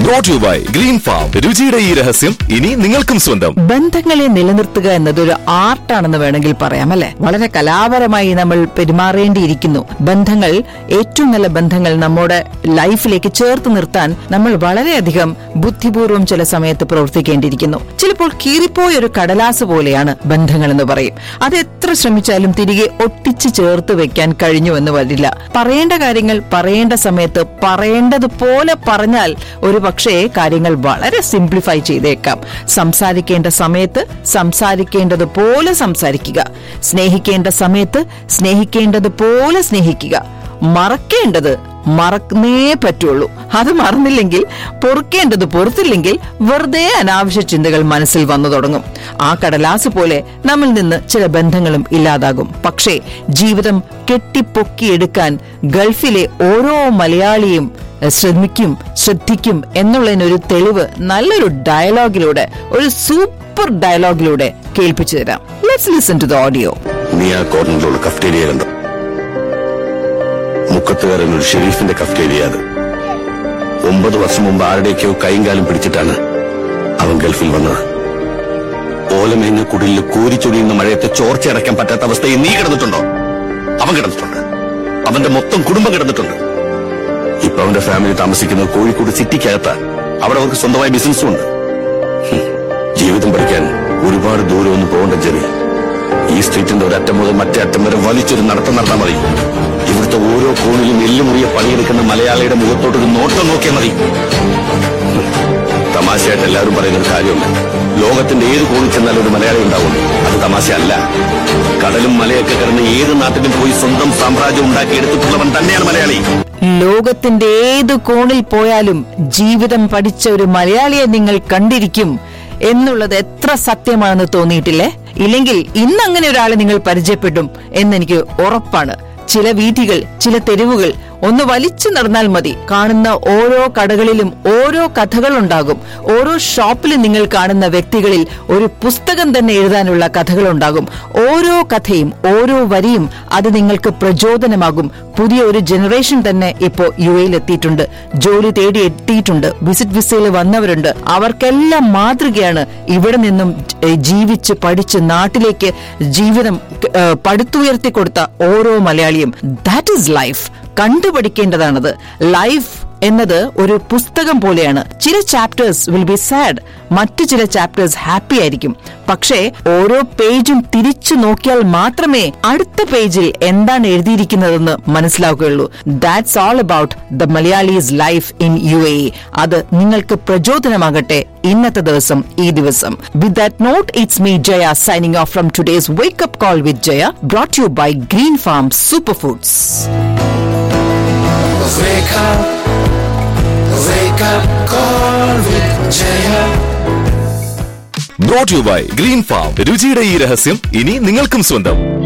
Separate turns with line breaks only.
Brought you by green farm. രുചിയുടെ ഈ രഹസ്യം ഇനി നിങ്ങൾക്കും സ്വന്തം.
ബന്ധങ്ങളെ നിലനിർത്തുക എന്നതൊരു ആർട്ടാണെന്ന് വേണമെങ്കിൽ പറയാം, അല്ലെ? വളരെ കലാപരമായി നമ്മൾ പെരുമാറേണ്ടിയിരിക്കുന്നു. ബന്ധങ്ങൾ, ഏറ്റവും നല്ല ബന്ധങ്ങൾ നമ്മുടെ ലൈഫിലേക്ക് ചേർത്ത് നിർത്താൻ നമ്മൾ വളരെയധികം ബുദ്ധിപൂർവ്വം ചില സമയത്ത് പ്രവർത്തിക്കേണ്ടിയിരിക്കുന്നു. ചിലപ്പോൾ കീറിപ്പോയ ഒരു കടലാസ് പോലെയാണ് ബന്ധങ്ങൾ എന്ന് പറയും. അത് എത്ര ശ്രമിച്ചാലും തിരികെ ഒട്ടിച്ചു ചേർത്ത് വെക്കാൻ കഴിഞ്ഞുവെന്ന് വരില്ല. പറയേണ്ട കാര്യങ്ങൾ പറയേണ്ട സമയത്ത് പറയേണ്ടതുപോലെ പറഞ്ഞാൽ ഒരു പക്ഷേ കാര്യങ്ങൾ വളരെ സിംപ്ലിഫൈ ചെയ്തേക്കാം. സംസാരിക്കേണ്ട സമയത്ത് സംസാരിക്കേണ്ടതുപോലെ സംസാരിക്കുക. സ്നേഹിക്കേണ്ട സമയത്ത് സ്നേഹിക്കേണ്ടതുപോലെ സ്നേഹിക്കുക. മറക്കേണ്ടത് മറന്നേ പറ്റുള്ളൂ. അത് മറന്നില്ലെങ്കിൽ, പൊറുക്കേണ്ടത് പൊറുത്തില്ലെങ്കിൽ വെറുതെ അനാവശ്യ ചിന്തകൾ മനസ്സിൽ വന്നു തുടങ്ങും. ആ കടലാസ് പോലെ നമ്മിൽ നിന്ന് ചില ബന്ധങ്ങളും ഇല്ലാതാകും. പക്ഷേ ജീവിതം കെട്ടിപ്പൊക്കിയെടുക്കാൻ ഗൾഫിലെ ഓരോ മലയാളിയും ശ്രദ്ധിക്കും എന്നുള്ളതിനൊരു തെളിവ് നല്ലൊരു ഡയലോഗിലൂടെ, ഒരു സൂപ്പർ ഡയലോഗിലൂടെ കേൾപ്പിച്ചു തരാം. Let's listen to the audio.
നീ ആ കോർണറിലുള്ള കഫ്റ്റേരിയ കണ്ടോ? മുക്കത്തുകാരൻ ഒരു ഷെരീഫിന്റെ കഫ്റ്റേരിയ. അത് 9 വർഷം മുമ്പ് ആരുടെയൊക്കെയോ കൈയും കാലും പിടിച്ചിട്ടാണ് അവൻ ഗൾഫിൽ വന്നത്. ഓലമേഞ്ഞ കുടിലിൽ കൂരിച്ചൊടിയുന്ന മഴയത്ത് ചോർച്ചയടയ്ക്കാൻ പറ്റാത്ത അവസ്ഥയിൽ നീ കിടന്നിട്ടുണ്ടോ? അവൻ കിടന്നിട്ടുണ്ട്. അവന്റെ മൊത്തം കുടുംബം കിടന്നിട്ടുണ്ട്. ഇപ്പൊ അവന്റെ ഫാമിലി താമസിക്കുന്നത് കോഴിക്കോട് സിറ്റിക്കകത്താ. അവിടെ അവർക്ക് സ്വന്തമായ ബിസിനസ്സും ഉണ്ട്. ജീവിതം പഠിക്കാൻ ഒരുപാട് ദൂരം ഒന്നും പോകണ്ട ജെറി. ഈ സ്ട്രീറ്റിന്റെ ഒരറ്റം മുതൽ മറ്റേ അറ്റം വരെ വലിച്ചൊരു നടത്തം നടന്നാൽ മതി. ഇവിടുത്തെ ഓരോ കോണിലും എല്ലുമുറിയ പണിയെടുക്കുന്ന മലയാളിയുടെ മുഖത്തോട്ടൊരു നോട്ടം നോക്കിയാൽ മതി. തമാശയായിട്ട് എല്ലാവരും പറയുന്ന ഒരു കാര്യമുണ്ട്. ലോകത്തിന്റെ ഏത് കോണിൽ ചെന്നാലും ഒരു മലയാളി ഉണ്ടാവും. അത് തമാശയല്ല. കടലും മലയൊക്കെ കിടന്ന് ഏത് നാട്ടിലും പോയി സ്വന്തം സാമ്രാജ്യം ഉണ്ടാക്കിയെടുത്തിട്ടുള്ളവൻ തന്നെയാണ് മലയാളി.
ലോകത്തിന്റെ ഏത് കോണിൽ പോയാലും ജീവിതം പഠിച്ച ഒരു മലയാളിയെ നിങ്ങൾ കണ്ടിരിക്കും എന്നുള്ളത് എത്ര സത്യമാണെന്ന് തോന്നിയിട്ടില്ലേ? ഇല്ലെങ്കിൽ ഇന്ന് അങ്ങനെ ഒരാളെ നിങ്ങൾ പരിചയപ്പെടും എന്നെനിക്ക് ഉറപ്പാണ്. ചില വീഥികൾ, ചില തെരുവുകൾ ഒന്ന് വലിച്ചു നടന്നാൽ മതി. കാണുന്ന ഓരോ കടകളിലും ഓരോ കഥകളുണ്ടാകും. ഓരോ ഷോപ്പിലും നിങ്ങൾ കാണുന്ന വ്യക്തികളിൽ ഒരു പുസ്തകം തന്നെ എഴുതാനുള്ള കഥകളുണ്ടാകും. ഓരോ കഥയും ഓരോ വരിയും അത് നിങ്ങൾക്ക് പ്രചോദനമാകും. പുതിയ ഒരു ജനറേഷൻ തന്നെ ഇപ്പോ UAE എത്തിയിട്ടുണ്ട്. ജോലി തേടി എത്തിയിട്ടുണ്ട്. വിസിറ്റ് വിസയിൽ വന്നവരുണ്ട്. അവർക്കെല്ലാം മാതൃകയാണ് ഇവിടെ നിന്നും ജീവിച്ച് പഠിച്ച് നാട്ടിലേക്ക് ജീവിതം പടുത്തുയർത്തി കൊടുത്ത ഓരോ മലയാളിയും. That is life. കണ്ടുപഠിക്കേണ്ടതാണത്. ലൈഫ് എന്നത് ഒരു പുസ്തകം പോലെയാണ്. ചില ചാപ്റ്റേഴ്സ് വിൽ ബി സാഡ്, മറ്റു ചില ചാപ്റ്റേഴ്സ് ഹാപ്പി ആയിരിക്കും. പക്ഷേ ഓരോ പേജും തിരിച്ചു നോക്കിയാൽ മാത്രമേ അടുത്ത പേജിൽ എന്താണ് എഴുതിയിരിക്കുന്നതെന്ന് മനസ്സിലാവുകയുള്ളൂ. That's all about the Malayalees life in UAE. അത് നിങ്ങൾക്ക് പ്രചോദനമാകട്ടെ ഇന്നത്തെ ദിവസം, ഈ ദിവസം. With that not, it's me Jaya signing off from today's Wake Up Call with Jaya, brought to you by Green Farm Superfoods.
Wake up call with Jaya.
Brought you by green farm. രുചിയുടെ ഈ രഹസ്യം ഇനി നിങ്ങൾക്കും സ്വന്തം.